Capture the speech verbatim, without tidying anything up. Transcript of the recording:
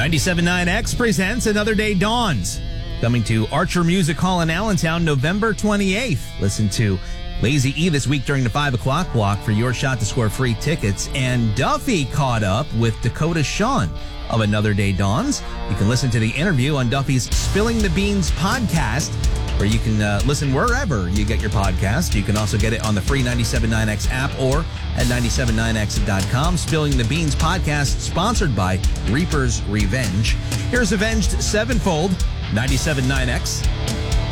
ninety-seven point nine X presents Another Day Dawns. Coming to Archer Music Hall in Allentown, November twenty-eighth. Listen to Lazy E this week during the five o'clock block for your shot to score free tickets. And Duffy caught up with Dakota Sean of Another Day Dawns. You can listen to the interview on Duffy's Spilling the Beans podcast, where you can uh, listen wherever you get your podcast. You can also get it on the free ninety-seven point nine X app or at ninety-seven point nine X dot com. Spilling the Beans podcast, sponsored by Reaper's Revenge. Here's Avenged Sevenfold, ninety-seven point nine X.